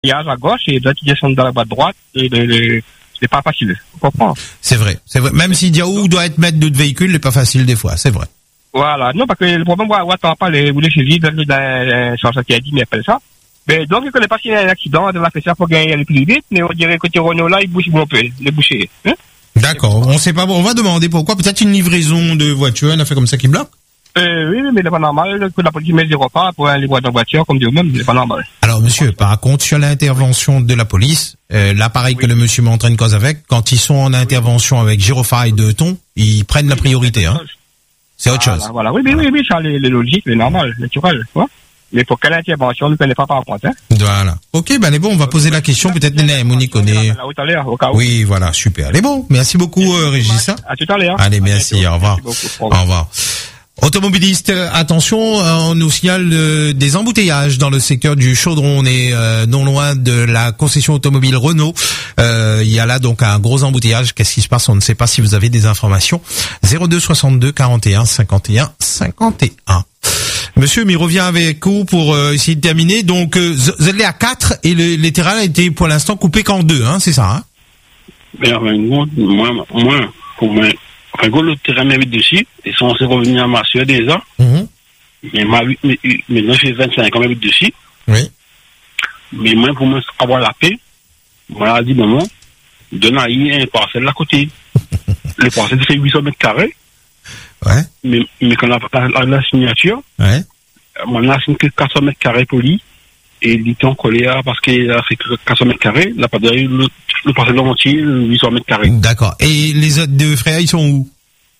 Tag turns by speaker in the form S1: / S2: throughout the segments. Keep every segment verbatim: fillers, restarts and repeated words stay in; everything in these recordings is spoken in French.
S1: embouteillages à gauche et d'autres qui descendent dans la voie droite et les, les, c'est pas facile. Vous comprenez?
S2: C'est vrai, c'est vrai. Même si Diaou doit être maître de véhicule, c'est pas facile des fois, c'est vrai.
S1: Voilà. Non, parce que le problème, on attend pas les, les saisies dans le sens qui a dit, mais appelle ça. Mais donc, je connais pas s'il y a un accident de la fessée pour gagner aller plus vite, mais on dirait que Renault là, il bouge un peu, les bouchers. Hein?
S2: D'accord. On sait pas, on va demander pourquoi. Peut-être une livraison de voiture, une affaire comme ça qui bloque?
S1: Euh, oui, mais c'est pas normal que la police met zéro pas pour un livreur de voiture, comme dit vous-même, c'est pas normal.
S2: Alors, monsieur, par contre, sur l'intervention de la police, euh, l'appareil oui. que le monsieur m'entraîne cause avec, quand ils sont en intervention avec gyrophare et deux tons, ils prennent la priorité, hein. C'est autre
S1: voilà,
S2: chose.
S1: Voilà, oui, mais oui, oui, ça, les, les logiques, les normales, les naturelles, tu vois. Mais pour quelle intervention, on ne connaît pas par contre, hein.
S2: Voilà. Ok, ben, les bon, on va poser la question, peut-être, Néné, Monique connaît. Oui, voilà, super. Les bon, merci beaucoup, euh, Régis.
S1: À tout à l'heure.
S2: Allez, merci, au revoir. Au revoir. Automobilistes, attention, on nous signale euh, des embouteillages dans le secteur du Chaudron. On est euh, non loin de la concession automobile Renault. Euh, il y a là donc un gros embouteillage. Qu'est-ce qui se passe? On ne sait pas. Si vous avez des informations, zéro deux soixante-deux quarante et un cinquante et un cinquante et un. Monsieur, mais il revient avec vous pour euh, essayer de terminer. Donc, euh, vous êtes à quatre et le, les terrains a été pour l'instant coupés qu'en deux, hein, c'est ça, hein?
S3: Mais enfin, moi, moi, moi, pour moi, enfin, quand le terrain m'invite dessus, ils sont censés revenir à ma soeur déjà. Mm-hmm. Mais ma, mais, maintenant, j'ai vingt-cinq ans, m'invite dessus.
S2: Oui.
S3: Mais moi, pour moi, avoir la paix, moi, elle dit, maman, donne à y un parcelle à côté. Le parcelle fait huit cents mètres carrés.
S2: Ouais.
S3: Mais, mais quand on a la, la signature,
S2: ouais.
S3: On a signé que quatre cents mètres carrés pour lui. Et il est en colère parce qu'il a fait que quatre cents mètres carrés. Il n'a pas donné le, le parcelle entier, huit cents mètres carrés.
S2: D'accord. Et les autres deux frères, ils sont où?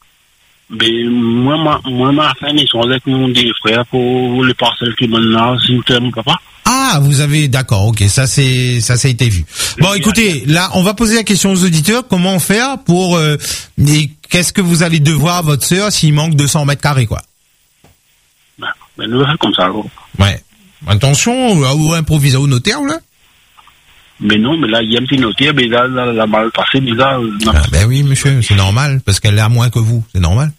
S3: Ben, moi, moi, moi, ma femme, ils sont avec mon deux frères pour les parcelles qui maintenant, si vous mon papa.
S2: Ah, vous avez, d'accord, ok, ça c'est, ça, ça a été vu. Bon, écoutez, là, on va poser la question aux auditeurs, comment faire pour, euh, et qu'est-ce que vous allez devoir à votre sœur s'il manque deux cents mètres carrés, quoi?
S3: Ben, ben, nous, c'est comme ça, alors.
S2: Ouais. Attention, ou improviser au notaire, là?
S3: Mais non, mais là, il y a un petit notaire, mais là, là, la mal passé, mais là,
S2: ah, ben oui, monsieur, c'est normal, parce qu'elle est à moins que vous, c'est normal.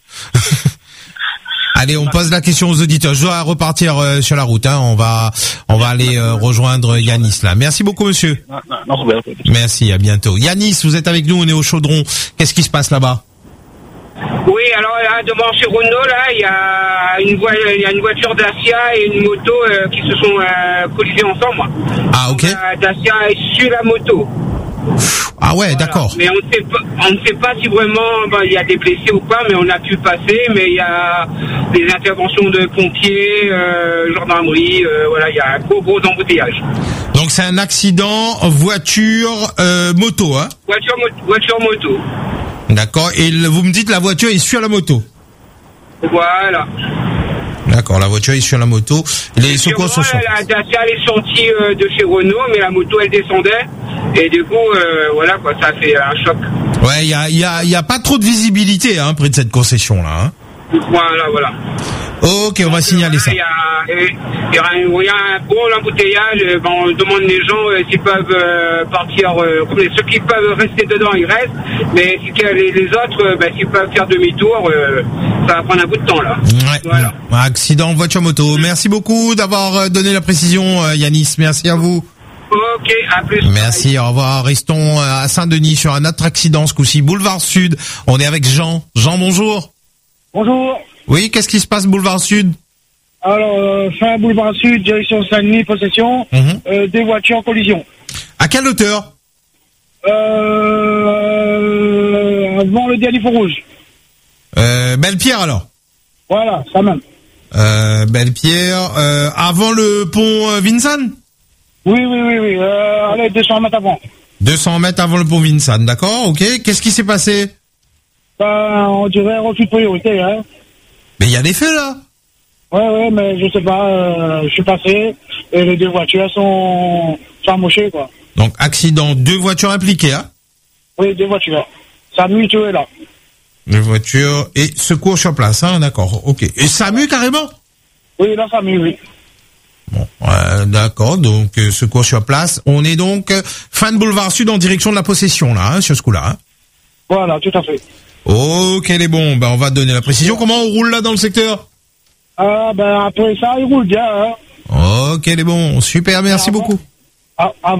S2: Allez, on pose la question aux auditeurs. Je dois repartir euh, sur la route, hein. On va, on va aller euh, rejoindre Yanis, là. Merci beaucoup, monsieur.
S3: Non, non, non,
S2: merci, à bientôt. Yanis, vous êtes avec nous, on est au Chaudron. Qu'est-ce qui se passe là-bas?
S4: Oui, alors là, devant chez Renault, là, il y a une vo- il y a une voiture Dacia et une moto euh, qui se sont euh, collisées ensemble.
S2: Ah, ok.
S4: Donc, la Dacia est sur la moto.
S2: Ah ouais, voilà. D'accord.
S4: Mais on ne sait pas, on ne sait pas si vraiment ben, il y a des blessés ou pas, mais on a pu passer. Mais il y a des interventions de pompiers, euh, gendarmerie, euh, voilà, il y a un gros gros embouteillage.
S2: Donc c'est un accident voiture euh, moto, hein?
S4: Voiture mo- voiture moto.
S2: D'accord. Et le, vous me dites la voiture est sur la moto.
S4: Voilà.
S2: D'accord, la voiture est sur la moto. Les secours sont sur.
S4: La Dacia elle est sortie euh, de chez Renault, mais la moto elle descendait et du coup euh, voilà quoi, ça a fait un choc.
S2: Ouais, il y a il y a il y a pas trop de visibilité hein près de cette concession là. Hein.
S4: Voilà, voilà.
S2: Ok, on va signaler ça.
S4: Il y a, il y a, un, il y a un gros embouteillage. Ben, on demande les gens euh, s'ils peuvent euh, partir. Euh, ceux qui peuvent rester dedans, ils restent. Mais si, les, les autres, euh, ben, s'ils peuvent faire demi-tour, euh, ça va prendre un bout de temps là.
S2: Ouais.
S4: Voilà.
S2: Accident voiture moto. Merci beaucoup d'avoir donné la précision, Yanis. Merci à vous.
S4: Ok, à plus.
S2: Merci, au revoir. Restons à Saint-Denis sur un autre accident, ce coup-ci, boulevard Sud. On est avec Jean. Jean, bonjour.
S5: Bonjour.
S2: Oui, qu'est-ce qui se passe, boulevard Sud?
S5: Alors, euh, fin boulevard Sud, direction Saint-Denis, possession, mm-hmm. euh, des voitures en collision.
S2: À quelle hauteur?
S5: Euh, avant le dernier feu rouge.
S2: Euh, Belle-Pierre, alors?
S5: Voilà, ça même.
S2: Euh, Belle-Pierre, euh, avant le pont euh, Vincent?
S5: Oui, oui, oui, oui, euh, allez, deux cents mètres avant.
S2: deux cents mètres avant le pont Vincent, d'accord, ok. Qu'est-ce qui s'est passé?
S5: Ben, on dirait refus de priorité, hein.
S2: Mais il y a des faits, là?
S5: Ouais, ouais, mais je sais pas, euh, je suis passé, et les deux voitures sont, sont amochées, quoi.
S2: Donc, accident, deux voitures impliquées, hein?
S5: Oui, deux voitures. Samu, tu es là.
S2: Deux voitures et secours sur place, hein, d'accord, ok. Et Samu, carrément?
S5: Oui, là, Samu, oui.
S2: Bon, euh, d'accord, donc euh, secours sur place. On est donc euh, fin de boulevard Sud en direction de la possession, là, hein, sur ce coup-là. Hein.
S5: Voilà, tout à fait.
S2: Ok, les bons, ben on va donner la précision. Comment on roule là dans le secteur?
S5: Ah, ben après ça, il roule bien, hein.
S2: Ok, les bons, super, merci
S5: avant,
S2: beaucoup.
S5: à, à